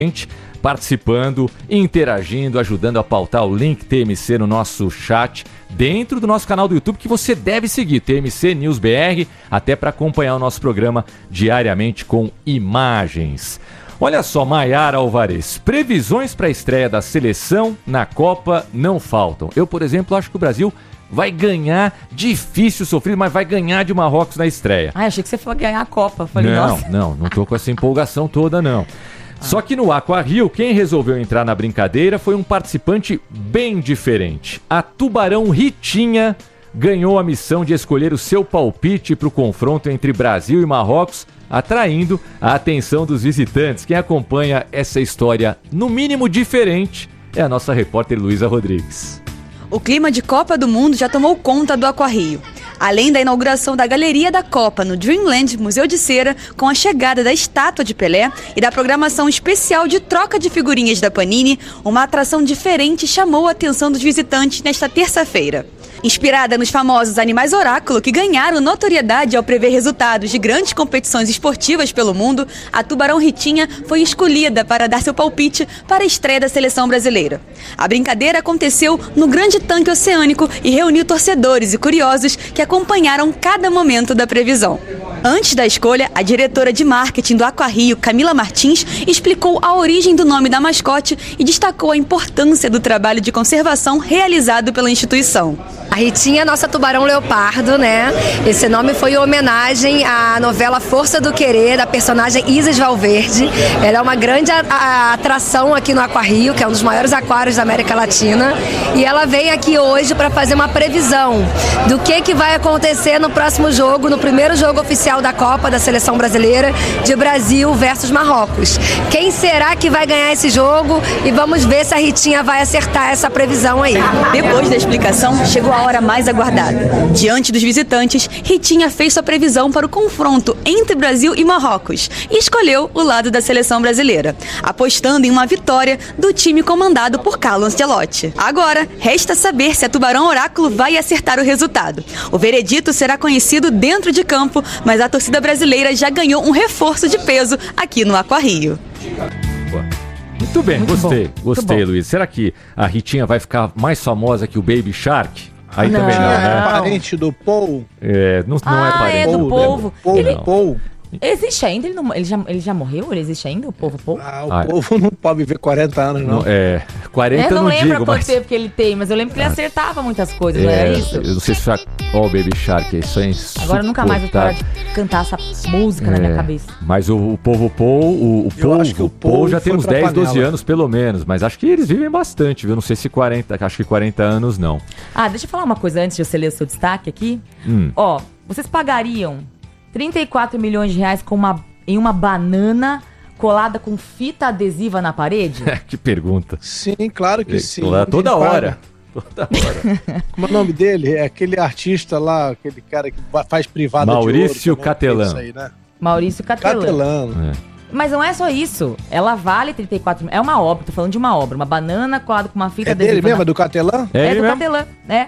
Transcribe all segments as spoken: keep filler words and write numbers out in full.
participando, interagindo, ajudando a pautar o link T M C no nosso chat, dentro do nosso canal do YouTube, que você deve seguir, T M C News B R, até para acompanhar o nosso programa diariamente com imagens. Olha só, Maiara Alvarez, previsões para a estreia da seleção na Copa não faltam. Eu, por exemplo, acho que o Brasil vai ganhar, difícil, sofrido, mas vai ganhar de Marrocos na estreia. Ah, achei que você foi ganhar a Copa. Falei, não, nossa. não, não tô com essa empolgação toda, não. Ah. Só que no Aqua Rio, quem resolveu entrar na brincadeira foi um participante bem diferente. A Tubarão Ritinha ganhou a missão de escolher o seu palpite para o confronto entre Brasil e Marrocos, atraindo a atenção dos visitantes. Quem acompanha essa história, no mínimo diferente, é a nossa repórter Luísa Rodrigues. O clima de Copa do Mundo já tomou conta do Aqua Rio. Além da inauguração da Galeria da Copa no Dreamland Museu de Cera, com a chegada da estátua de Pelé e da programação especial de troca de figurinhas da Panini, uma atração diferente chamou a atenção dos visitantes nesta terça-feira. Inspirada nos famosos animais oráculo que ganharam notoriedade ao prever resultados de grandes competições esportivas pelo mundo, a Tubarão Ritinha foi escolhida para dar seu palpite para a estreia da seleção brasileira. A brincadeira aconteceu no Grande Tanque Oceânico e reuniu torcedores e curiosos que acompanharam cada momento da previsão. Antes da escolha, a diretora de marketing do Aqua Rio, Camila Martins, explicou a origem do nome da mascote e destacou a importância do trabalho de conservação realizado pela instituição. A Ritinha é nossa tubarão leopardo, né? Esse nome foi em homenagem à novela Força do Querer, da personagem Isis Valverde. Ela é uma grande a- a- atração aqui no Aqua Rio, que é um dos maiores aquários da América Latina. E ela veio aqui hoje para fazer uma previsão do que, que vai acontecer no próximo jogo, no primeiro jogo oficial da Copa da Seleção Brasileira, de Brasil versus Marrocos. Quem será que vai ganhar esse jogo? E vamos ver se a Ritinha vai acertar essa previsão aí. Depois da explicação, chegou a hora mais aguardada. Diante dos visitantes, Ritinha fez sua previsão para o confronto entre Brasil e Marrocos e escolheu o lado da seleção brasileira, apostando em uma vitória do time comandado por Carlo Ancelotti. Agora, resta saber se a Tubarão Oráculo vai acertar o resultado. O veredito será conhecido dentro de campo, mas a torcida brasileira já ganhou um reforço de peso aqui no Aqua Rio. Muito bem, Muito gostei, bom, gostei, Luiz. Será que a Ritinha vai ficar mais famosa que o Baby Shark? Aí Não. também não, É né? parente do Paul. É, não, não é Ah, parente. é do Paul, povo. né? Paul, Ele- Paul. Existe ainda? Ele, não, ele, já, ele já morreu? Ele existe ainda, o povo povo? Ah, o Ah, povo não pode viver quarenta anos, não. Não, é, quarenta Eu não não lembro digo, a mas... quanto tempo que ele tem, mas eu lembro que ele acertava muitas coisas, não É, era isso? eu não sei se foi... Ó, o Baby Shark, isso é Agora eu nunca mais vou parar de cantar essa música na minha É, cabeça. Mas o, o povo Paul, o, o Eu Paul, acho que o o Paul Paul já tem foi uns pra dez, doze panela. anos pelo menos, mas acho que eles vivem bastante, viu? Não sei se quarenta, acho que quarenta anos não. Ah, deixa eu falar uma coisa antes de você ler o seu destaque aqui. Hum. Ó, vocês pagariam trinta e quatro milhões de reais com uma, em uma banana colada com fita adesiva na parede? Que pergunta. Sim, claro que sim. Toda, toda Quem paga? hora. Toda hora. Como é o nome dele? É aquele artista lá, aquele cara que ba- faz privada Maurício de ouro. também, Catelan. isso aí, né? Maurício Catelan. Catelano. É. Mas não é só isso. Ela vale trinta e quatro mil. É uma obra, tô falando de uma obra. Uma banana colada com uma fita É adesiva. dele mesmo? na- É do Catelan? É, É, ele do mesmo? Catelan, né?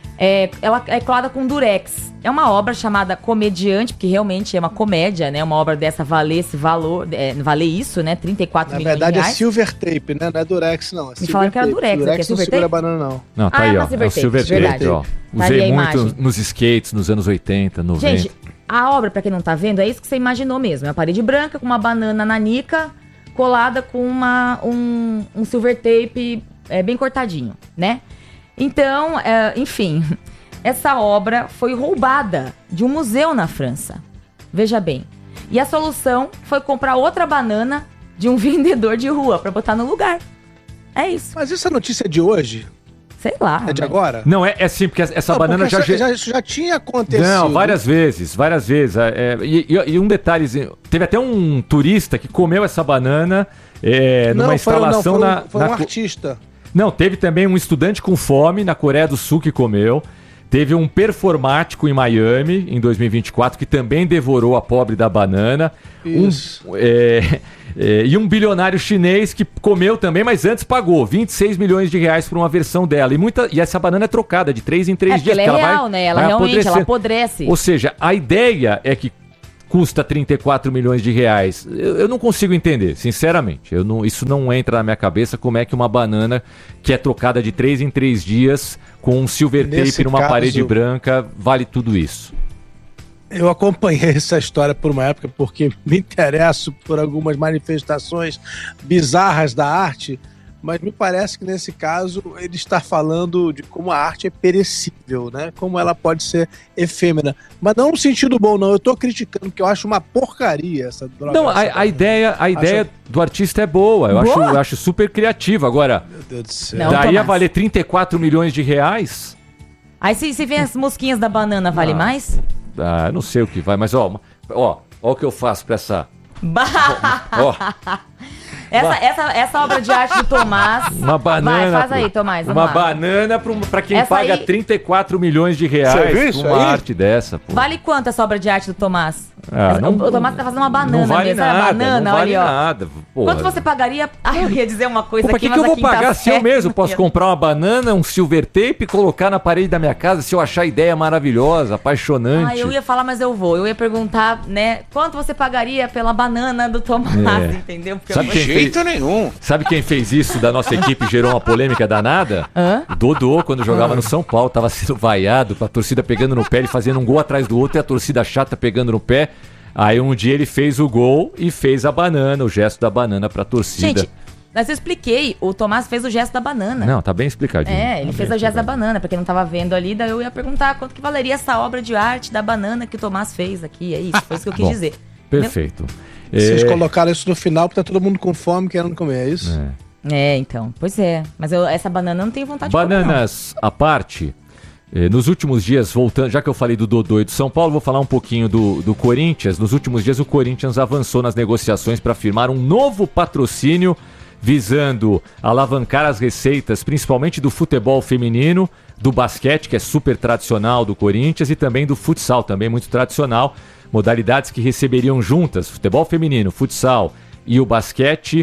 É, ela é colada com durex. É uma obra chamada Comediante, porque realmente é uma comédia, né? Uma obra dessa valer esse valor, é, valer isso, né? trinta e quatro Na milhões verdade de é reais. silver tape, né? Não é durex, não. É silver falaram que era tape. durex, aqui é Durex não silver segura tape? banana, não. Não, tá Ah, aí, é ó. uma silver É o tape, Silver Tape, verdade. ó. Tá ali Usei a muito imagem. nos skates nos anos oitenta, noventa. Gente, a obra, pra quem não tá vendo, é isso que você imaginou mesmo. É uma parede branca com uma banana nanica colada com uma, um, um silver tape é, bem cortadinho, né? Então, é, enfim, essa obra foi roubada de um museu na França. Veja bem. E a solução foi comprar outra banana de um vendedor de rua pra botar no lugar. É isso. Mas essa notícia é de hoje? Sei lá. É de mas- agora? Não, é, é sim, porque essa Não, banana porque já... essa- já, Isso já tinha acontecido. Não, várias vezes, várias vezes. É, é, e, e- e um detalhezinho, teve até um turista que comeu essa banana é, numa Não, foi, não, instalação foi, um- na... foi na um co- artista. Não, teve também um estudante com fome na Coreia do Sul que comeu. Teve um performático em Miami, em dois mil e vinte e quatro, que também devorou a pobre da banana. Isso. Um, é, é, e um bilionário chinês que comeu também, mas antes pagou vinte e seis milhões de reais por uma versão dela. E, muita, e essa banana é trocada de três em três É, dias. porque ela é vai- real, né? Ela vai realmente, ela apodrecendo. apodrece. Ou seja, a ideia é que custa trinta e quatro milhões de reais. Eu, eu não consigo entender, sinceramente. Eu não, isso não entra na minha cabeça como é que uma banana que é trocada de três em três dias com um silver Nesse tape numa caso, parede branca vale tudo isso. Eu acompanhei essa história por uma época porque me interesso por algumas manifestações bizarras da arte, mas me parece que nesse caso ele está falando de como a arte é perecível, né? Como ela pode ser efêmera. Mas não no sentido bom, não. Eu estou criticando, porque eu acho uma porcaria essa droga. Não, a, a ideia, a ideia acho... do artista é boa. Eu acho, eu acho super criativa. Agora, meu Deus do céu. Não, daí Tomás. a valer trinta e quatro milhões de reais? Aí se, se vem as mosquinhas da banana, vale Ah. mais? Ah, eu não sei o que vai, mas ó, ó, ó o que eu faço pra essa... Ó, Essa, essa, essa obra de arte do Tomás. uma banana... Vai, faz pro- aí, Tomás. Uma vamos lá. banana pro- pra quem Essa paga aí- trinta e quatro milhões de Você viu reais isso por uma aí? arte dessa, pô. Vale quanto essa obra de arte do Tomás? Ah, não- o, o Tomás tá fazendo uma banana não vale mesmo. Sabe a nada, banana? não vale Olha, ó. nada. Porra. Quanto você pagaria? Ah, eu ia dizer uma coisa Pô, pra aqui, que, que mas eu a vou quinta pagar se eu série mesmo não posso ia- comprar uma banana, um silver tape e colocar na parede da minha casa se eu achar a ideia maravilhosa, apaixonante? Ah, eu ia falar, mas eu vou. Eu ia perguntar, né? Quanto você pagaria pela banana do Tomás, É. entendeu? Porque Sabe eu quem vou... fez- Jeito nenhum. Sabe quem fez isso da nossa equipe e gerou uma polêmica danada? Hã? O Dodô, quando jogava no São Paulo, tava sendo vaiado, a torcida pegando no pé, ele fazendo um gol atrás do outro e a torcida chata pegando no pé. Aí um dia ele fez o gol e fez a banana, o gesto da banana pra torcida. Gente, mas eu expliquei. O Tomás fez o gesto da banana. Não, tá bem explicadinho. É, ele Tá fez bem o gesto da explicadinho. banana, pra quem não tava vendo ali, daí eu ia perguntar quanto que valeria essa obra de arte da banana que o Tomás fez aqui. É isso, foi isso que eu quis Bom, dizer. Perfeito. Vocês É, colocaram isso no final porque tá todo mundo com fome querendo comer, é isso? é. É, então, pois é. Mas eu, essa banana eu não tenho vontade de comer, Bananas à parte, eh, nos últimos dias, voltando, já que eu falei do Dodô e do São Paulo, vou falar um pouquinho do, do Corinthians. Nos últimos dias, o Corinthians avançou nas negociações para firmar um novo patrocínio visando alavancar as receitas, principalmente do futebol feminino, do basquete, que é super tradicional do Corinthians, e também do futsal, também muito tradicional. Modalidades que receberiam juntas, futebol feminino, futsal e o basquete,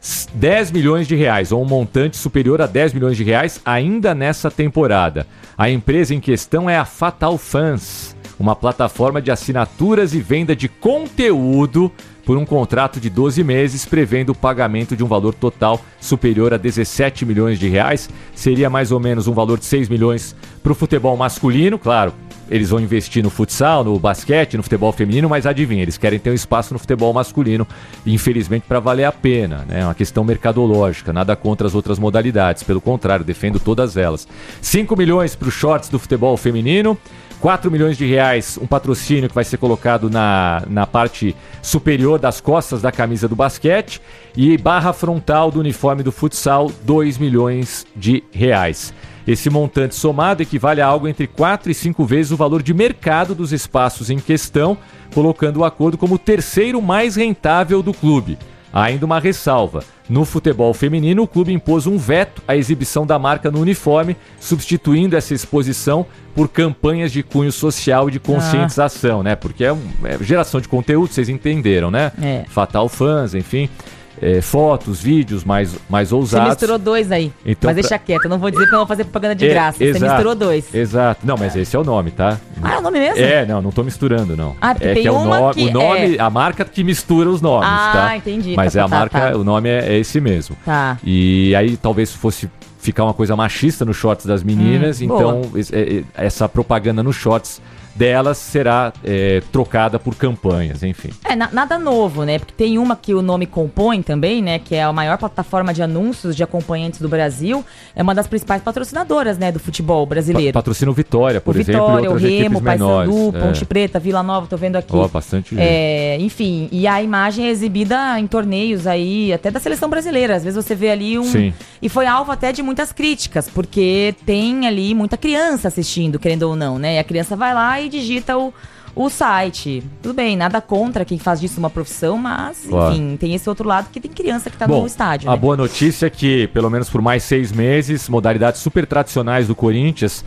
dez milhões de reais, ou um montante superior a dez milhões de reais ainda nessa temporada. A empresa em questão é a Fatal Fans, uma plataforma de assinaturas e venda de conteúdo por um contrato de doze meses, prevendo o pagamento de um valor total superior a dezessete milhões de reais. Seria mais ou menos um valor de seis milhões para o futebol masculino, claro. Eles vão investir no futsal, no basquete, no futebol feminino, mas adivinha, eles querem ter um espaço no futebol masculino, infelizmente para valer a pena, né? É uma questão mercadológica, nada contra as outras modalidades, pelo contrário, defendo todas elas. cinco milhões para os shorts do futebol feminino, quatro milhões de reais, um patrocínio que vai ser colocado na, na parte superior das costas da camisa do basquete, e barra frontal do uniforme do futsal, dois milhões de reais. Esse montante somado equivale a algo entre quatro e cinco vezes o valor de mercado dos espaços em questão, colocando o acordo como o terceiro mais rentável do clube. Há ainda uma ressalva. No futebol feminino, o clube impôs um veto à exibição da marca no uniforme, substituindo essa exposição por campanhas de cunho social e de conscientização, né? Porque é, um, é geração de conteúdo, vocês entenderam, né? É. Fatal Fans, enfim. É, fotos, vídeos mais, mais Você ousados. misturou dois aí. Então, mas pra- deixa quieto, eu não vou dizer que eu não vou fazer propaganda de É, graça. Você exato, misturou dois. Exato. Não, mas esse é o nome, tá? Ah, é o nome mesmo? É, não, não tô misturando, não. Ah, porque é tem que é o, uma no- que o nome, é- a marca que mistura os nomes, Ah, tá? entendi. Mas Tá, é a tá, marca, tá. o nome é, é esse mesmo. Tá. E aí talvez fosse ficar uma coisa machista nos shorts das meninas, Hum, então es- é- é- essa propaganda nos shorts delas será é, trocada por campanhas, enfim. É, na- nada novo, né? Porque tem uma que o nome compõe também, né? Que é a maior plataforma de anúncios de acompanhantes do Brasil. É uma das principais patrocinadoras, né? Do futebol Pa brasileiro. patrocina o Vitória, por o exemplo, Vitória, e o outras Remo, equipes menores. Paysandu, É. Ponte Preta, Vila Nova, tô vendo aqui. Ó, bastante gente. É, enfim, e a imagem é exibida em torneios aí, até da seleção brasileira. Às vezes você vê ali um... Sim. E foi alvo até de muitas críticas, porque tem ali muita criança assistindo, querendo ou não, né? E a criança vai lá e digita o, o site. Tudo bem, nada contra quem faz disso uma profissão, mas, Claro. enfim, tem esse outro lado que tem criança que tá Bom, no estádio, a né? boa notícia é que, pelo menos por mais seis meses, modalidades super tradicionais do Corinthians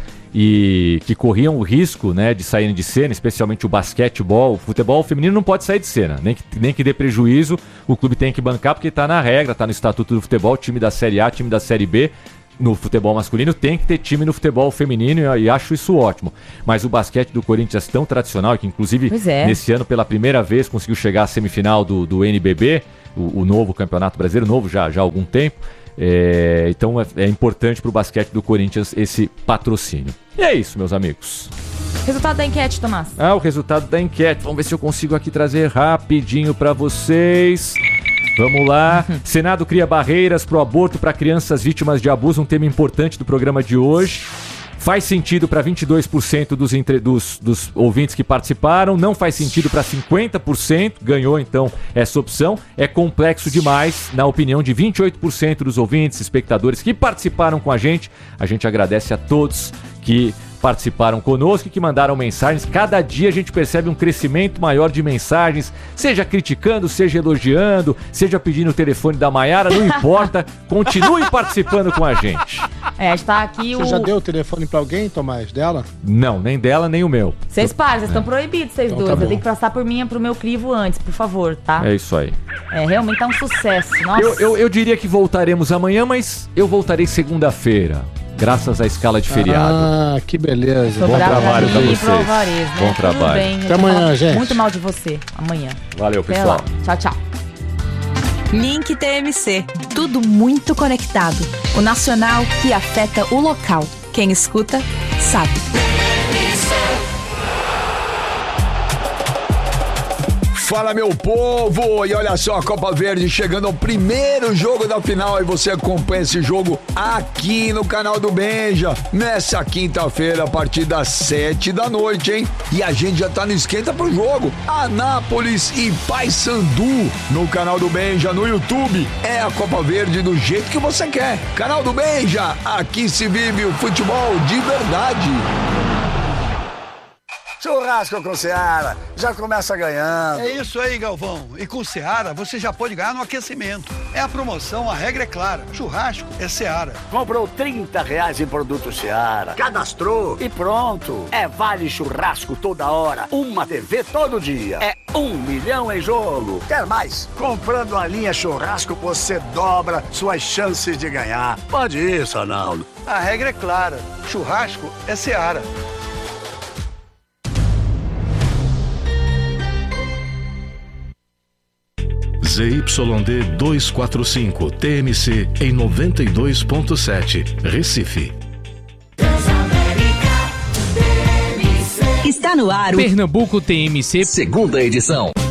e que corriam o risco, né, de saírem de cena, especialmente o basquetebol, o futebol feminino não pode sair de cena, nem que, nem que dê prejuízo, o clube tem que bancar porque está na regra, está no Estatuto do Futebol, time da Série A, time da Série B, no futebol masculino, tem que ter time no futebol feminino e, e acho isso ótimo. Mas o basquete do Corinthians tão tradicional, que inclusive é. nesse ano pela primeira vez conseguiu chegar à semifinal do, do N B B, o, o novo Campeonato Brasileiro, novo já, já há algum tempo. É, então é, é importante para o basquete do Corinthians esse patrocínio. E é isso, meus amigos. Resultado da enquete, Tomás. Ah, o resultado da enquete. Vamos ver se eu consigo aqui trazer rapidinho para vocês. Vamos lá. Senado cria barreiras para o aborto para crianças vítimas de abuso, um tema importante do programa de hoje. Faz sentido para vinte e dois por cento dos, entre, dos, dos ouvintes que participaram, não faz sentido para cinquenta por cento, ganhou então essa opção. É complexo demais, na opinião de vinte e oito por cento dos ouvintes, espectadores que participaram com a gente. A gente agradece a todos que participaram conosco e que mandaram mensagens. Cada dia a gente percebe um crescimento maior de mensagens, seja criticando, seja elogiando, seja pedindo o telefone da Maiara, não importa, continue participando com a gente. É, está aqui Você o... já deu o telefone pra alguém, Tomás, dela? Não, nem dela, nem o meu. Vocês param, vocês estão proibidos, vocês Então dois. tá Eu bom. tenho que passar por mim, pro meu crivo antes, por favor, tá? É isso aí. É, realmente tá um sucesso. Nossa. Eu, eu, eu diria que voltaremos amanhã, mas eu voltarei segunda-feira, graças à escala de feriado. Ah, que beleza. Bom Sobrava trabalho pra mim e vocês. pro Alvarez, né? Bom Tudo trabalho. bem, eu Até vou amanhã, falar gente. Muito mal de você amanhã. Valeu, Até pessoal. lá. Tchau, tchau. Link T M C. Tudo muito conectado. O nacional que afeta o local. Quem escuta, sabe. Fala, meu povo! E olha só, a Copa Verde chegando ao primeiro jogo da final e você acompanha esse jogo aqui no canal do Benja, nessa quinta-feira, a partir das sete da noite, hein? E a gente já tá no esquenta pro jogo. Anápolis e Paysandu no canal do Benja, no YouTube. É a Copa Verde do jeito que você quer. Canal do Benja, aqui se vive o futebol de verdade. Churrasco com Seara, já começa ganhando. É isso aí, Galvão. E com Seara, você já pode ganhar no aquecimento. É a promoção, a regra é clara. Churrasco é Seara. Comprou trinta reais em produto Seara, cadastrou e pronto. É vale churrasco toda hora, uma T V todo dia. É um milhão em jogo. Quer mais? Comprando a linha churrasco, você dobra suas chances de ganhar. Pode ir, Sanaldo. A regra é clara. Churrasco é Seara. Z Y D duzentos e quarenta e cinco T M C em noventa e dois ponto sete, Recife. Está no ar o Pernambuco T M C segunda edição.